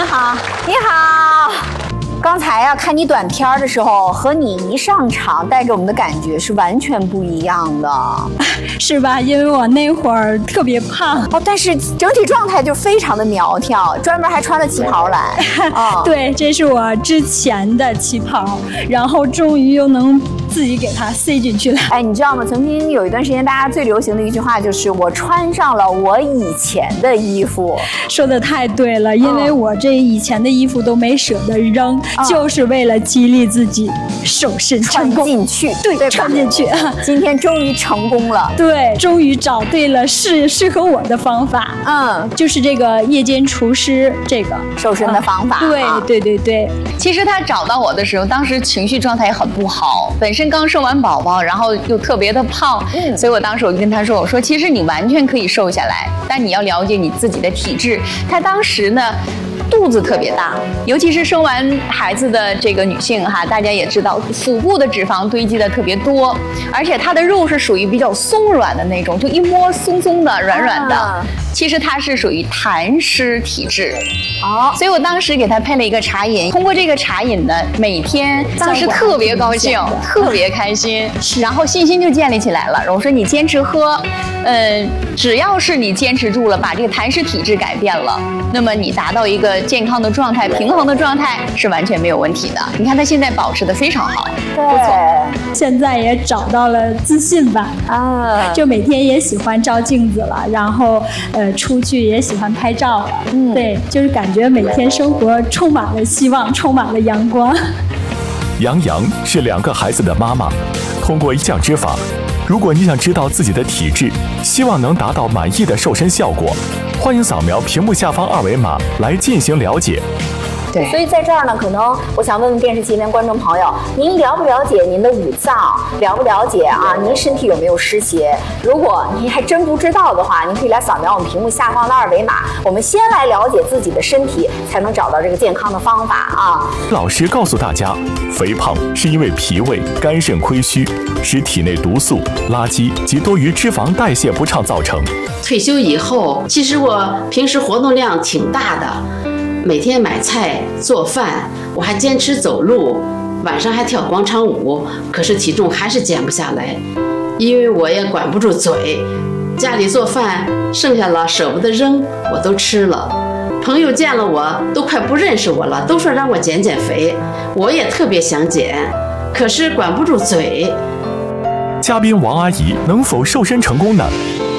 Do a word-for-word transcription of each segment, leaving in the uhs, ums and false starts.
好，你好。刚才啊，看你短片的时候，和你一上场带给我们的感觉是完全不一样的， 是吧？因为我那会儿特别胖哦，但是整体状态就非常的苗条，专门还穿了旗袍来。 哦、对，这是我之前的旗袍，然后终于又能自己给它塞进去了。 哎，你知道吗？曾经有一段时间，大家最流行的一句话就是“我穿上了我以前的衣服”。 说的太对了，因为我这以前的衣服都没舍得扔。就是为了激励自己瘦身成功， 穿进去， 对，对穿进去。 今天终于成功了， 对，终于找对了适适合我的方法。嗯，就是这个夜间厨师这个瘦身的方法。 啊、对对对对。 其实他找到我的时候，当时情绪状态也很不好，本身刚生完宝宝，然后又特别的胖，嗯，所以我当时我就跟他说，我说其实你完全可以瘦下来，但你要了解你自己的体质。他当时呢。肚子特别大，尤其是生完孩子的这个女性哈，大家也知道，腹部的脂肪堆积的特别多，而且她的肉是属于比较松软的那种，就一摸松松的、软软的。啊、其实她是属于痰湿体质。哦，所以我当时给她配了一个茶饮，通过这个茶饮呢，每天当时特别高兴，特别开心，然后信心就建立起来了。我说你坚持喝，嗯，只要是你坚持住了，把这个痰湿体质改变了，那么你达到一个健康的状态、平衡的状态是完全没有问题的。你看他现在保持的非常好， 对， 不错。 现在也找到了自信吧，啊，就每天也喜欢照镜子了，然后呃出去也喜欢拍照了，嗯，对，就是感觉每天生活充满了希望，充满了阳光。 杨洋是两个孩子的妈妈，通过一项之法，如果你想知道自己的体质，希望能达到满意的瘦身效果，欢迎扫描屏幕下方二维码来进行了解。 对，所以在这儿呢，可能我想问问电视机前观众朋友，您了不了解您的五脏？了不了解啊？您身体有没有湿邪？如果您还真不知道的话，您可以来扫描我们屏幕下方的二维码。我们先来了解自己的身体，才能找到这个健康的方法啊。 老师告诉大家，肥胖是因为脾胃、肝肾亏虚，使体内毒素、垃圾及多余脂肪代谢不畅造成。 退休以后，其实我平时活动量挺大的。每天买菜做饭，我还坚持走路，晚上还跳广场舞，可是体重还是减不下来，因为我也管不住嘴，家里做饭剩下了舍不得扔，我都吃了。朋友见了我都快不认识我了，都说让我减减肥，我也特别想减，可是管不住嘴。 嘉宾王阿姨能否瘦身成功呢？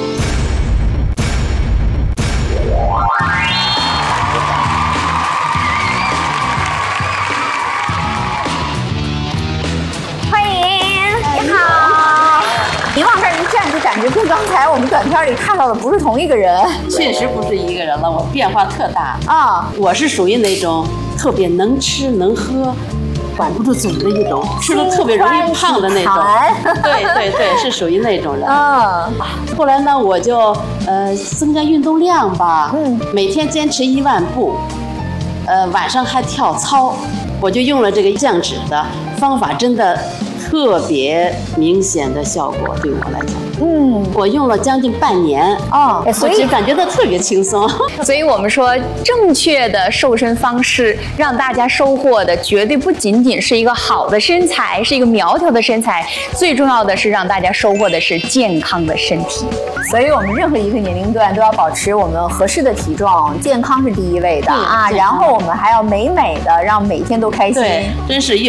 感觉跟刚才我们短片里看到的不是同一个人， 确实不是一个人了，我变化特大啊！我是属于那种特别能吃能喝，管不住嘴的一种，吃了特别容易胖的那种。对对对，是属于那种人。嗯。后来呢，我就呃增加运动量吧，嗯，每天坚持一万步，呃晚上还跳操，我就用了这个降脂的方法，真的特别明显的效果，对我来讲。嗯，我用了将近半年啊，哦、所以感觉到特别轻松。 所以我们说，正确的瘦身方式，让大家收获的绝对不仅仅是一个好的身材，是一个苗条的身材，最重要的是让大家收获的是健康的身体。 所以我们任何一个年龄段都要保持我们合适的体重，健康是第一位的啊。然后我们还要美美的，让每天都开心。 对，真是越